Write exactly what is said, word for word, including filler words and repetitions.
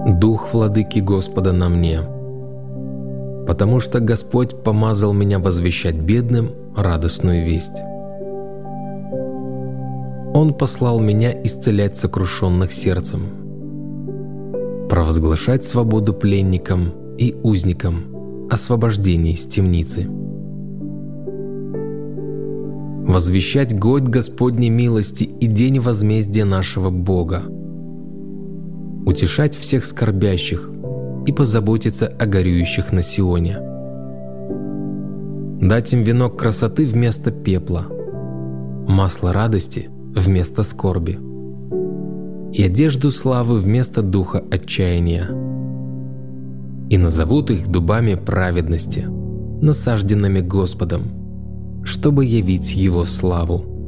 Дух Владыки Господа на мне, потому что Господь помазал меня возвещать бедным радостную весть. Он послал меня исцелять сокрушенных сердцем, провозглашать свободу пленникам и узникам, освобождение из темницы, возвещать год Господней милости и день возмездия нашего Бога, утешать всех скорбящих и позаботиться о горюющих на Сионе, дать им венок красоты вместо пепла, масло радости вместо скорби и одежду славы вместо духа отчаяния. И назовут их дубами праведности, насажденными Господом, чтобы явить Его славу.